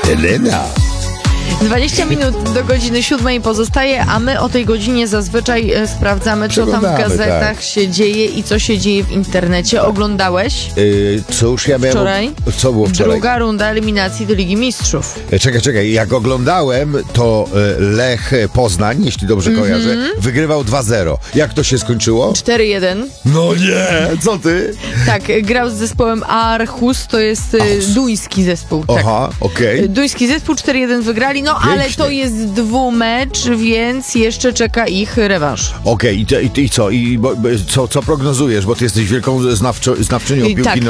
Elena. 20 minut do godziny 7 pozostaje, a my o tej godzinie zazwyczaj sprawdzamy, co tam w gazetach się dzieje i co się dzieje w internecie. Oglądałeś? Cóż, ja miałem... Wczoraj? Co było wczoraj? Druga runda eliminacji do Ligi Mistrzów. Czekaj. Jak oglądałem, to Lech Poznań, jeśli dobrze kojarzę, wygrywał 2-0. Jak to się skończyło? 4-1. No nie! Co ty? Tak, grał z zespołem Aarhus, to jest duński zespół. Tak. Aha, okej. Duński zespół 4-1 wygrali, no ale Pięknie. to jest dwumecz, więc jeszcze czeka ich rewanż. Okej, i co? Co prognozujesz? Bo ty jesteś wielką znawczynią piłki Tak.